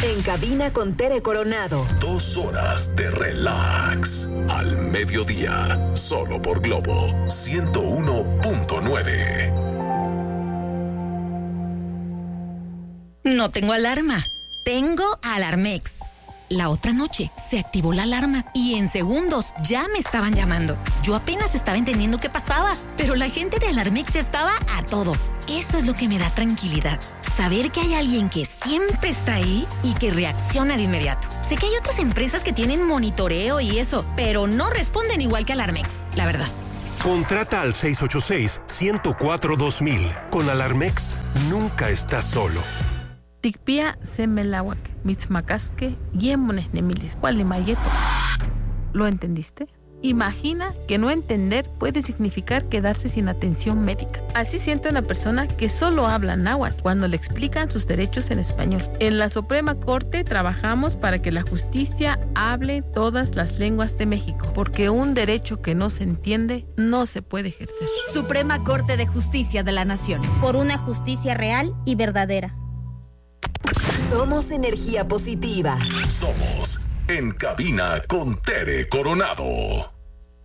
En cabina con Tere Coronado. 2 horas de relax. Al mediodía. Solo por Globo 101.9. No tengo alarma. Tengo Alarmex. La otra noche se activó la alarma y en segundos ya me estaban llamando. Yo apenas estaba entendiendo qué pasaba, pero la gente de Alarmex ya estaba a todo. Eso es lo que me da tranquilidad. Saber que hay alguien que siempre está ahí y que reacciona de inmediato. Sé que hay otras empresas que tienen monitoreo y eso, pero no responden igual que Alarmex, la verdad. Contrata al 686-104-2000. Con Alarmex, nunca estás solo. Tikpia semelawak, mitzmacasque, yemones nemilis, cualimayeto. ¿Lo entendiste? Imagina que no entender puede significar quedarse sin atención médica. Así siente una persona que solo habla náhuatl cuando le explican sus derechos en español. En la Suprema Corte trabajamos para que la justicia hable todas las lenguas de México, porque un derecho que no se entiende no se puede ejercer. Suprema Corte de Justicia de la Nación. Por una justicia real y verdadera. Somos energía positiva. Somos En Cabina con Tere Coronado.